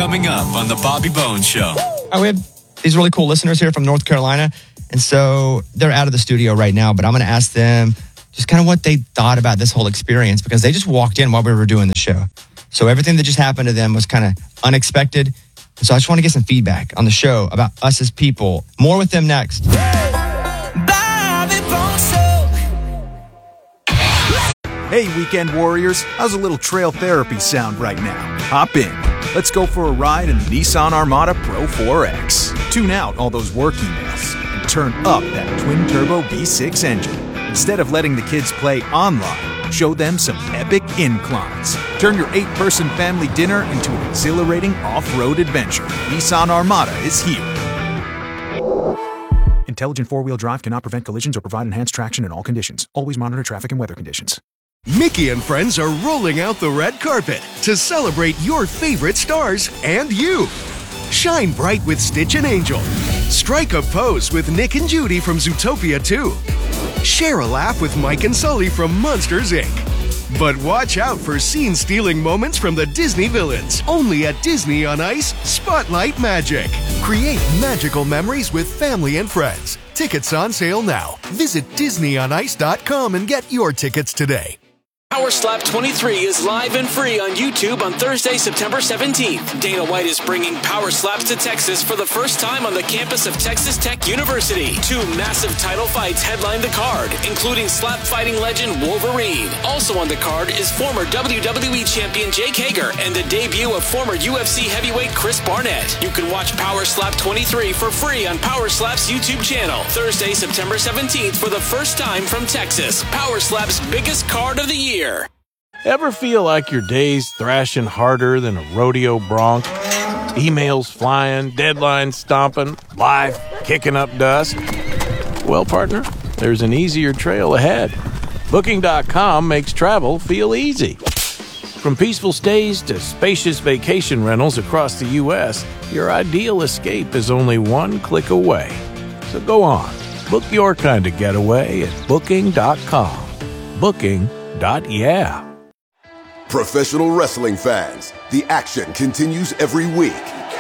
coming up on The Bobby Bones Show. We have these really cool listeners here from North Carolina, and so they're out of the studio right now, but I'm going to ask them just kind of what they thought about this whole experience, because they just walked in while we were doing the show. So everything that just happened to them was kind of unexpected. So I just want to get some feedback on the show about us as people. More with them next. Hey, weekend warriors. How's a little trail therapy sound right now? Hop in. Let's go for a ride in the Nissan Armada Pro 4X. Tune out all those work emails and turn up that twin-turbo V6 engine. Instead of letting the kids play online, show them some epic inclines. Turn your 8-person family dinner into an exhilarating off-road adventure. Nissan Armada is here. Intelligent four-wheel drive cannot prevent collisions or provide enhanced traction in all conditions. Always monitor traffic and weather conditions. Mickey and friends are rolling out the red carpet to celebrate your favorite stars and you. Shine bright with Stitch and Angel. Strike a pose with Nick and Judy from Zootopia 2. Share a laugh with Mike and Sully from Monsters, Inc. But watch out for scene-stealing moments from the Disney villains. Only at Disney on Ice Spotlight Magic. Create magical memories with family and friends. Tickets on sale now. Visit DisneyOnIce.com and get your tickets today. Power Slap 23 is live and free on YouTube on Thursday, September 17th. Dana White is bringing Power Slaps to Texas for the first time on the campus of Texas Tech University. 2 massive title fights headline the card, including slap fighting legend Wolverine. Also on the card is former WWE champion Jake Hager and the debut of former UFC heavyweight Chris Barnett. You can watch Power Slap 23 for free on Power Slap's YouTube channel. Thursday, September 17th for the first time from Texas. Power Slap's biggest card of the year. Ever feel like your day's thrashing harder than a rodeo bronc? Emails flying, deadlines stomping, life kicking up dust? Well, partner, there's an easier trail ahead. Booking.com makes travel feel easy. From peaceful stays to spacious vacation rentals across the U.S., your ideal escape is only one click away. So go on, book your kind of getaway at Booking.com. Booking.yeah. Professional wrestling fans, the action continues every week.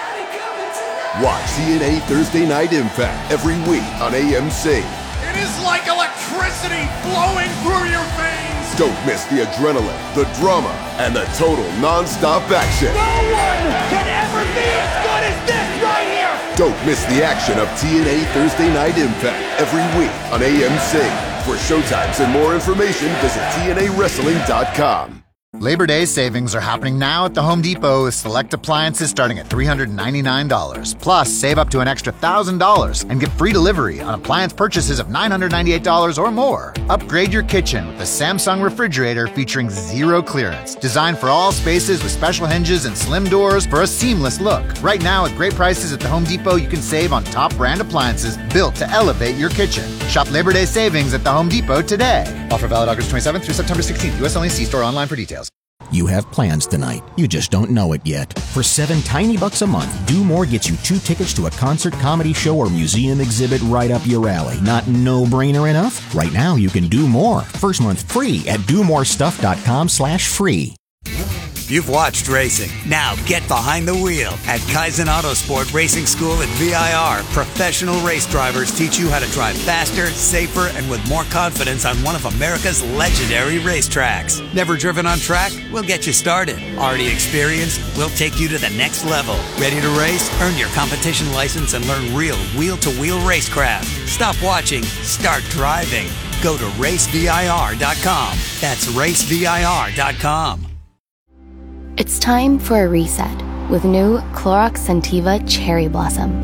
Watch TNA Thursday Night Impact every week on AMC. It is like electricity flowing through your veins. Don't miss the adrenaline, the drama, and the total non-stop action. No one can ever be as good as this right here. Don't miss the action of TNA Thursday Night Impact every week on AMC. For showtimes and more information, visit TNAWrestling.com. Labor Day savings are happening now at the Home Depot with select appliances starting at $399. Plus, save up to an extra $1,000 and get free delivery on appliance purchases of $998 or more. Upgrade your kitchen with the Samsung refrigerator featuring zero clearance. Designed for all spaces with special hinges and slim doors for a seamless look. Right now, at great prices at the Home Depot, you can save on top brand appliances built to elevate your kitchen. Shop Labor Day savings at the Home Depot today. Offer valid August 27th through September 16th. U.S. only. See store online for details. You have plans tonight. You just don't know it yet. For $7 tiny a month, Do More gets you 2 tickets to a concert, comedy show, or museum exhibit right up your alley. Not no-brainer enough? Right now, you can do more. First month free at domorestuff.com/free. You've watched racing. Now get behind the wheel at Kaizen Autosport Racing School at VIR. Professional race drivers teach you how to drive faster, safer, and with more confidence on one of America's legendary racetracks. Never driven on track? We'll get you started. Already experienced? We'll take you to the next level. Ready to race? Earn your competition license and learn real wheel-to-wheel racecraft. Stop watching. Start driving. Go to racevir.com. That's racevir.com. It's time for a reset with new Clorox Scentiva Cherry Blossom.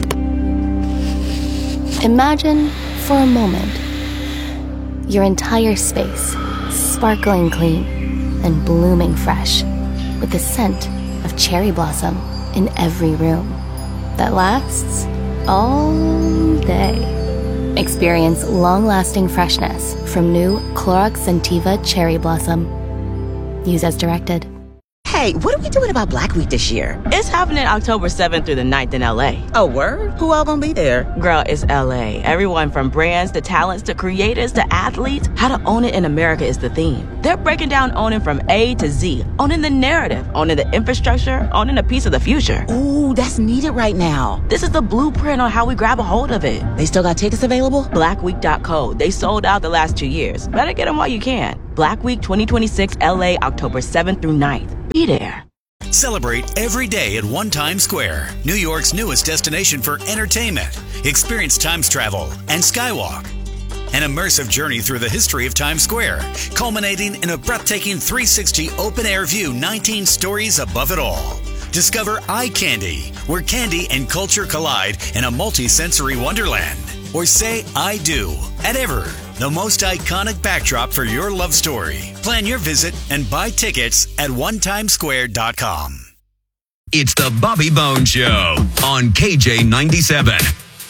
Imagine, for a moment, your entire space sparkling clean and blooming fresh with the scent of cherry blossom in every room that lasts all day. Experience long-lasting freshness from new Clorox Scentiva Cherry Blossom. Use as directed. Hey, what are we doing about Black Week this year? It's happening October 7th through the 9th in LA. Oh, word? Who all gonna be there? Girl, it's LA. Everyone from brands to talents to creators to athletes. How to own it in America is the theme. They're breaking down owning from A to Z, owning the narrative, owning the infrastructure, owning a piece of the future. Ooh, that's needed right now. This is the blueprint on how we grab a hold of it. They still got tickets available? Blackweek.co. They sold out the last 2 years. Better get them while you can. Black Week 2026 LA, October 7th through 9th. Be there. Celebrate every day at One Times Square, New York's newest destination for entertainment. Experience Times travel and Skywalk. An immersive journey through the history of Times Square, culminating in a breathtaking 360 open-air view 19 stories above it all. Discover Eye Candy, where candy and culture collide in a multi-sensory wonderland. Or say I do at Ever, the most iconic backdrop for your love story. Plan your visit and buy tickets at onetimesquare.com. It's the Bobby Bones Show on KJ97.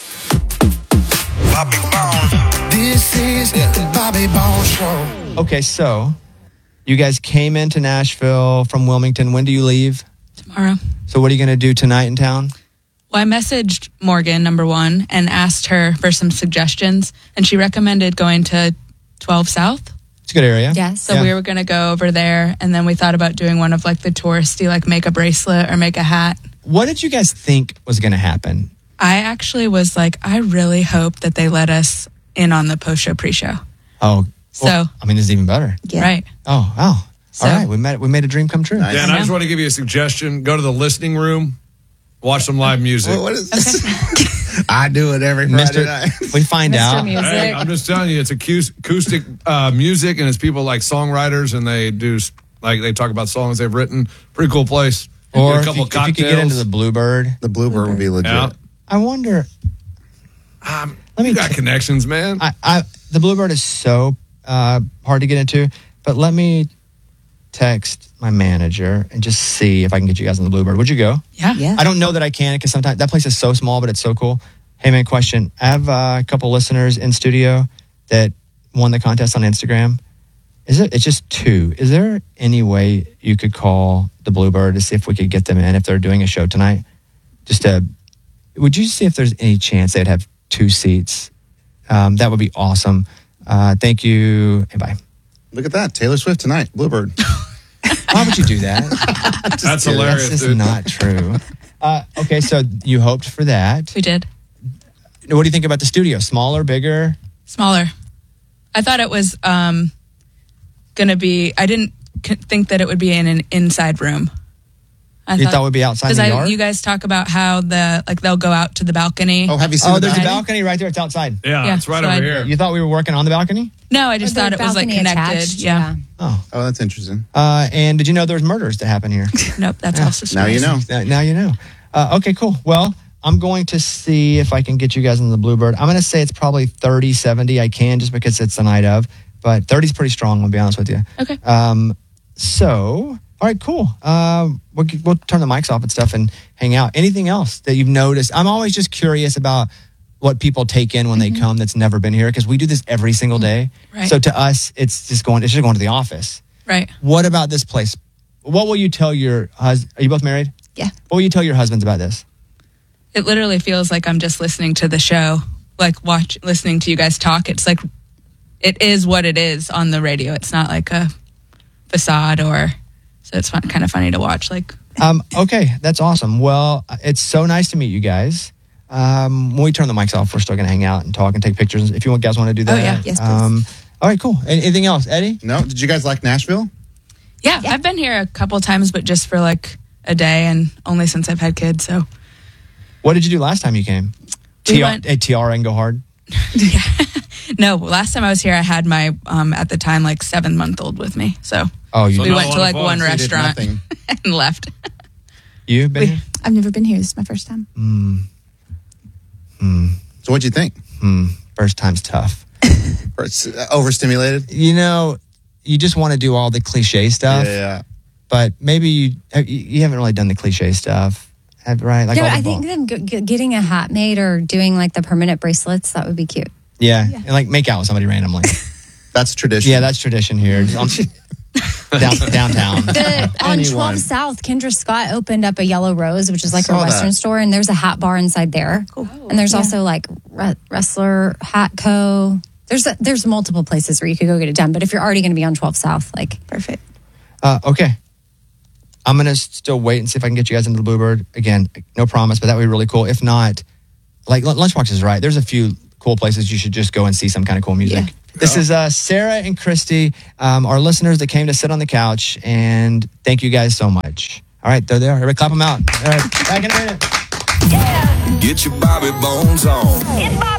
Bobby Bones. This is the Bobby Bones Show. Okay, so you guys came into Nashville from Wilmington. When do you leave? Tomorrow. So what are you going to do tonight in town? Well, I messaged Morgan, number one, and asked her for some suggestions, and she recommended going to 12 South. It's a good area. Yeah, so we were going to go over there, and then we thought about doing one of like the touristy, like make a bracelet or make a hat. What did you guys think was going to happen? I actually was like, I really hope that they let us in on the post-show, pre-show. Oh, so well, I mean, this is even better. Yeah. Right. Oh, wow. All right, we made a dream come true. Yeah, and I just want to give you a suggestion. Go to the listening room, watch some live music. What is this? I do it every Friday night. We find out. Hey, I'm just telling you, it's acoustic music, and it's people like songwriters, and they do they talk about songs they've written. Pretty cool place. Or Get a if couple you could get into the Bluebird. The Bluebird would be legit. Yeah. I wonder. You got connections, man. The Bluebird is so hard to get into, but let me text my manager and just see if I can get you guys on the Bluebird. Would you go? Yeah. I don't know that I can because sometimes that place is so small, but it's so cool. Hey man, question. I have a couple listeners in studio that won the contest on Instagram. It's just 2. Is there any way you could call the Bluebird to see if we could get them in if they're doing a show tonight? Would you see if there's any chance they'd have 2 seats? That would be awesome. Thank you. And bye. Look at that. Taylor Swift tonight. Bluebird. Why would you do that? That's hilarious. That's just not true. Okay, so you hoped for that. We did. What do you think about the studio? Smaller, bigger? Smaller. I thought it was going to be, I didn't think that it would be in an inside room. You thought it would be outside the yard? You guys talk about how they'll go out to the balcony. Oh, have you seen there's a balcony right there. It's outside. Yeah, it's right over here. You thought we were working on the balcony? No, I just thought it was like connected. Attached, yeah. Oh, that's interesting. And did you know there was murders that happen here? Nope, that's also Now you know. Now you know. Okay, cool. Well, I'm going to see if I can get you guys in the Bluebird. I'm going to say it's probably 30, 70. I can just because it's the night of. But 30 is pretty strong, I'll be honest with you. Okay. So, all right, cool. We'll turn the mics off and stuff and hang out. Anything else that you've noticed? I'm always just curious about what people take in when they come that's never been here because we do this every single day. Right. So to us, it's just going to the office. Right. What about this place? What will you tell your husband? Are you both married? Yeah. What will you tell your husbands about this? It literally feels like I'm just listening to the show, like listening to you guys talk. It's like, it is what it is on the radio. It's not like a facade so it's kind of funny to watch. Okay, that's awesome. Well, it's so nice to meet you guys. When we turn the mics off, we're still going to hang out and talk and take pictures. If you guys want to do that. Oh, yeah. Yes, please. All right, cool. Anything else, Eddie? No? Did you guys like Nashville? Yeah, I've been here a couple times, but just for like a day and only since I've had kids. So, what did you do last time you came? TR and go hard? Yeah. No, last time I was here, I had my, at the time, 7-month-old with me. So, we went to one restaurant and left. You've been here? I've never been here. This is my first time. So what'd you think? First time's tough. Overstimulated? You just want to do all the cliche stuff. Yeah. But maybe you haven't really done the cliche stuff, right? I think them getting a hat made or doing the permanent bracelets, that would be cute. Yeah. And make out with somebody randomly. That's tradition. Yeah, that's tradition here. downtown. On 12 South, Kendra Scott opened up a Yellow Rose, which is like a Western store, and there's a hat bar inside there. Cool. And there's also like Wrestler Hat Co. There's multiple places where you could go get it done. But if you're already going to be on 12 South, like perfect. Okay. I'm going to still wait and see if I can get you guys into the Bluebird. Again, no promise, but that would be really cool. If not, like Lunchbox is right. There's a few cool places you should just go and see some kind of cool music. Yeah. This is Sarah and Christy, our listeners that came to sit on the couch, and thank you guys so much. All right, there they are. Everybody clap them out. All right, back in a minute. Get your Bobby Bones on. It's Bobby